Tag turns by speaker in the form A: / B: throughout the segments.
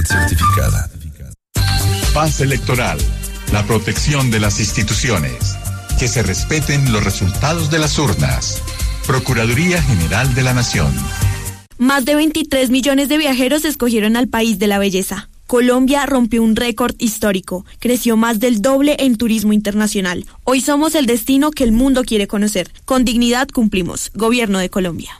A: certificada. Paz electoral, la protección de las instituciones, que se respeten los resultados de las urnas. Procuraduría General de la Nación.
B: Más de 23 millones de viajeros escogieron al país de la belleza. Colombia rompió un récord histórico, creció más del doble en turismo internacional. Hoy somos el destino que el mundo quiere conocer. Con dignidad cumplimos. Gobierno de Colombia.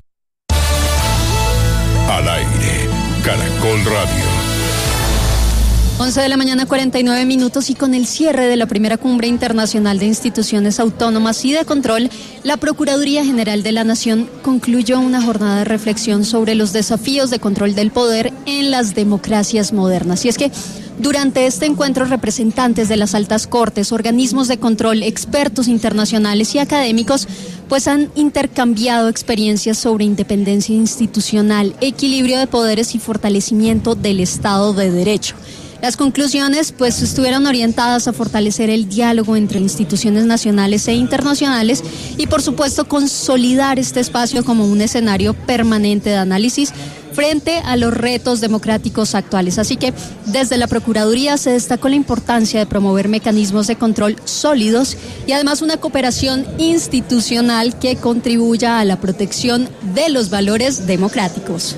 C: Al aire, Caracol Radio.
D: 11 de la mañana, 49 minutos, y con el cierre de la primera cumbre internacional de instituciones autónomas y de control, la Procuraduría General de la Nación concluyó una jornada de reflexión sobre los desafíos de control del poder en las democracias modernas. Y es que durante este encuentro, representantes de las altas cortes, organismos de control, expertos internacionales y académicos pues han intercambiado experiencias sobre independencia institucional, equilibrio de poderes y fortalecimiento del Estado de Derecho. Las conclusiones pues estuvieron orientadas a fortalecer el diálogo entre instituciones nacionales e internacionales y por supuesto consolidar este espacio como un escenario permanente de análisis frente a los retos democráticos actuales. Así que desde la Procuraduría se destacó la importancia de promover mecanismos de control sólidos y además una cooperación institucional que contribuya a la protección de los valores democráticos.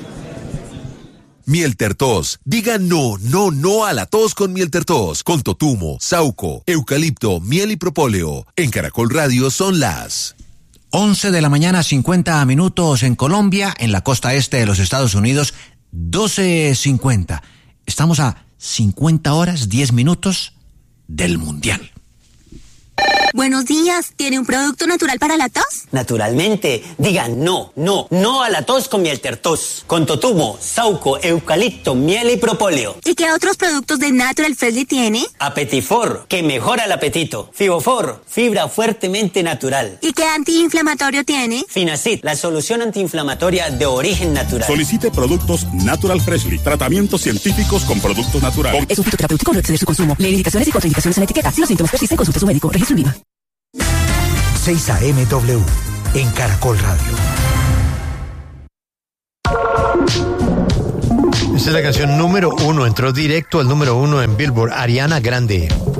E: Miel Tertos. Diga no a la tos con Miel Tertos. Con totumo, sauco, eucalipto, miel y propóleo. En Caracol Radio son las
F: 11 de la mañana, 50 minutos en Colombia, en la costa este de los Estados Unidos, 12:50. Estamos a 50 horas, 10 minutos del Mundial.
G: Buenos días, ¿tiene un producto natural para la tos?
H: Naturalmente, diga no a la tos con Miel Tertos. Con totumo, sauco, eucalipto, miel y propóleo.
G: ¿Y qué otros productos de Natural Freshly tiene?
H: Apetifor, que mejora el apetito. Fibofor, fibra fuertemente natural.
G: ¿Y qué antiinflamatorio tiene?
H: Finacid, la solución antiinflamatoria de origen natural.
C: Solicite productos Natural Freshly, tratamientos científicos con productos naturales.
I: Es un fitoterapéutico, no excede su consumo. Lee indicaciones y contraindicaciones en etiqueta. Si los síntomas persisten, consulte a su médico. Registro INVIMA.
J: 6 AMW en Caracol Radio.
K: Esta es la canción número 1, entró directo al número 1 en Billboard, Ariana Grande.